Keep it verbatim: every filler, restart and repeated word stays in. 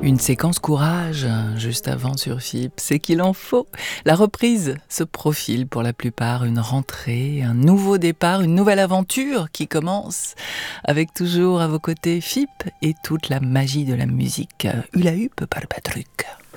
Une séquence courage, juste avant sur F I P, c'est qu'il en faut. La reprise se profile pour la plupart, une rentrée, un nouveau départ, une nouvelle aventure qui commence, avec toujours à vos côtés F I P et toute la magie de la musique. Hula Hoop par Patrick.